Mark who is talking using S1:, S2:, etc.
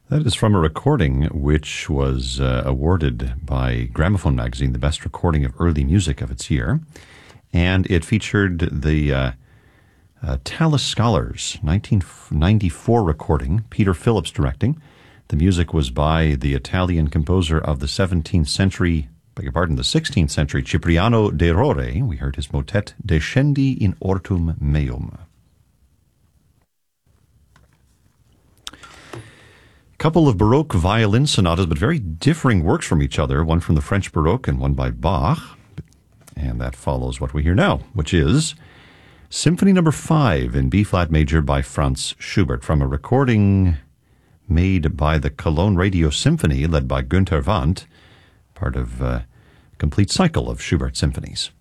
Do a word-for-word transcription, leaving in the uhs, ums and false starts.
S1: That is from a recording which was uh, awarded by Gramophone magazine the best recording of early music of its year. And it featured the uh, uh, Tallis Scholars nineteen ninety-four recording, Peter Phillips directing. The music was by the Italian composer of the seventeenth century, beg your pardon, the sixteenth century, Cipriano de Rore. We heard his motet Descendi in Ortum Meum. Couple of Baroque violin sonatas, but very differing works from each other, one from the French Baroque and one by Bach. And that follows what we hear now, which is Symphony Number five in B-flat major by Franz Schubert, from a recording made by the Cologne Radio Symphony, led by Günther Wandt, part of a complete cycle of Schubert symphonies.